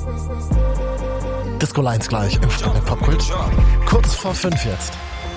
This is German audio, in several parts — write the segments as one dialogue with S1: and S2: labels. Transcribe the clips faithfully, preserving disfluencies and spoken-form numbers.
S1: Disco Lines gleich im Sputnik Popkult. Kurz vor fünf jetzt.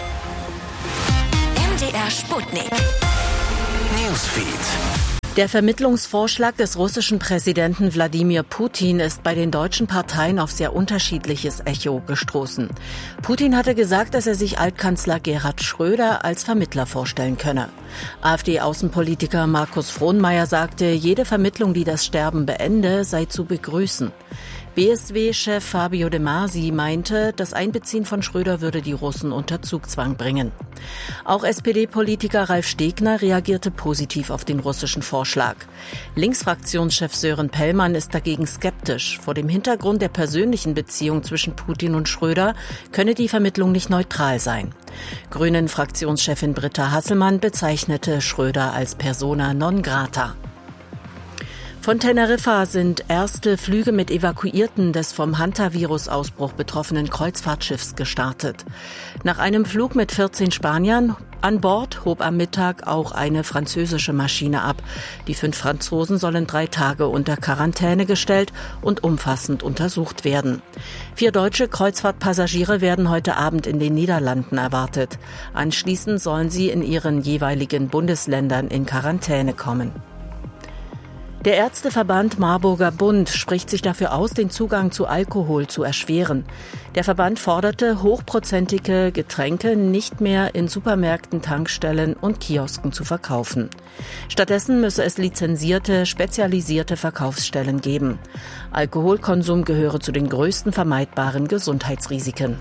S2: M D R Sputnik. Newsfeed.
S3: Der Vermittlungsvorschlag des russischen Präsidenten Wladimir Putin ist bei den deutschen Parteien auf sehr unterschiedliches Echo gestoßen. Putin hatte gesagt, dass er sich Altkanzler Gerhard Schröder als Vermittler vorstellen könne. AfD-Außenpolitiker Markus Frohnmayer sagte, jede Vermittlung, die das Sterben beende, sei zu begrüßen. B S W-Chef Fabio De Masi meinte, das Einbeziehen von Schröder würde die Russen unter Zugzwang bringen. Auch S P D-Politiker Ralf Stegner reagierte positiv auf den russischen Vorschlag. Linksfraktionschef Sören Pellmann ist dagegen skeptisch. Vor dem Hintergrund der persönlichen Beziehung zwischen Putin und Schröder könne die Vermittlung nicht neutral sein. Grünen-Fraktionschefin Britta Hasselmann bezeichnete Schröder als persona non grata. Von Teneriffa sind erste Flüge mit Evakuierten des vom Hantavirus-Ausbruch betroffenen Kreuzfahrtschiffs gestartet. Nach einem Flug mit vierzehn Spaniern an Bord hob am Mittag auch eine französische Maschine ab. Die fünf Franzosen sollen drei Tage unter Quarantäne gestellt und umfassend untersucht werden. Vier deutsche Kreuzfahrtpassagiere werden heute Abend in den Niederlanden erwartet. Anschließend sollen sie in ihren jeweiligen Bundesländern in Quarantäne kommen. Der Ärzteverband Marburger Bund spricht sich dafür aus, den Zugang zu Alkohol zu erschweren. Der Verband forderte, hochprozentige Getränke nicht mehr in Supermärkten, Tankstellen und Kiosken zu verkaufen. Stattdessen müsse es lizenzierte, spezialisierte Verkaufsstellen geben. Alkoholkonsum gehöre zu den größten vermeidbaren Gesundheitsrisiken.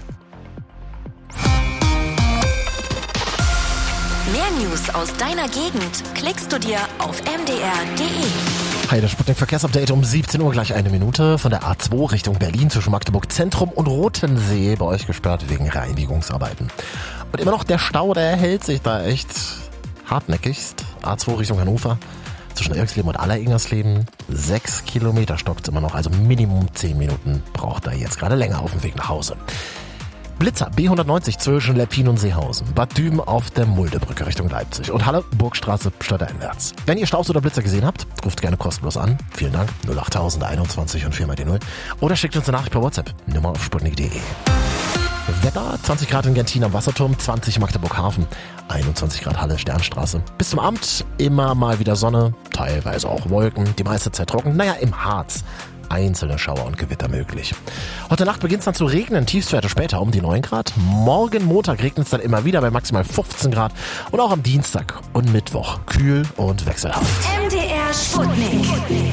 S2: Mehr News aus deiner Gegend klickst du dir auf m d r punkt d e.
S1: Hi, der Sputnik Verkehrsupdate um siebzehn Uhr, gleich eine Minute. Von der A zwei Richtung Berlin zwischen Magdeburg Zentrum und Rotensee bei euch gesperrt wegen Reinigungsarbeiten. Und immer noch der Stau, der hält sich da echt hartnäckigst. A zwei Richtung Hannover zwischen Irksleben und Aller-Ingersleben. Sechs Kilometer stockt's immer noch, also Minimum zehn Minuten braucht er jetzt gerade länger auf dem Weg nach Hause. Blitzer B hundertneunzig zwischen Leppin und Seehausen, Bad Düben auf der Muldebrücke Richtung Leipzig und Halle, Burgstraße, stadteinwärts. Wenn ihr Staus oder Blitzer gesehen habt, ruft gerne kostenlos an. Vielen Dank, null acht tausend einundzwanzig und vier mal die null. Oder schickt uns eine Nachricht per WhatsApp, Nummer auf sputnik punkt d e. Wetter, zwanzig Grad in Gentin am Wasserturm, zwanzig Magdeburg Hafen, einundzwanzig Grad Halle, Sternstraße. Bis zum Abend immer mal wieder Sonne, teilweise auch Wolken, die meiste Zeit trocken. Naja, im Harz einzelne Schauer und Gewitter möglich. Heute Nacht beginnt es dann zu regnen, Tiefstwerte später um die neun Grad. Morgen Montag regnet es dann immer wieder bei maximal fünfzehn Grad. Und auch am Dienstag und Mittwoch kühl und wechselhaft.
S2: M D R Sputnik.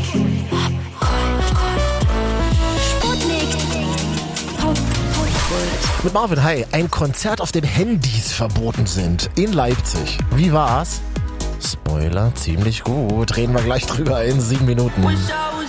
S2: Sputnik.
S1: Mit Marvin, hi, ein Konzert, auf dem Handys verboten sind in Leipzig. Wie war's? Spoiler, ziemlich gut. Reden wir gleich drüber in sieben Minuten.